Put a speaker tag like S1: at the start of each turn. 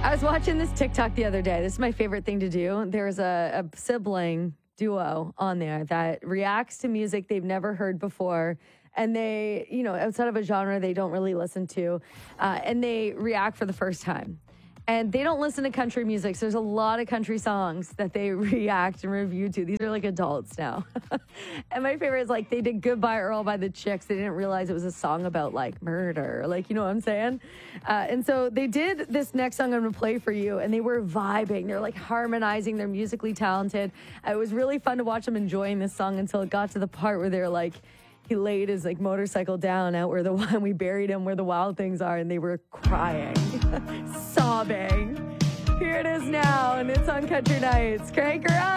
S1: I was watching this TikTok the other day. This is my favorite thing to do. There's a sibling duo on there that reacts to music they've never heard before. And they, outside of a genre they don't really listen to, and they react for the first time. And they don't listen to country music. So there's a lot of country songs that they react and review to. These are like adults now. And my favorite is like they did Goodbye Earl by the Chicks. They didn't realize it was a song about like murder. Like, you know what I'm saying? And so they did this next song I'm going to play for you. And they were vibing. They're like harmonizing. They're musically talented. It was really fun to watch them enjoying this song until it got to the part where they're like, he laid his like motorcycle down out where the one we buried him where the wild things are, and they were crying, sobbing. Here it is now, and it's on Country Nights. Crank her up.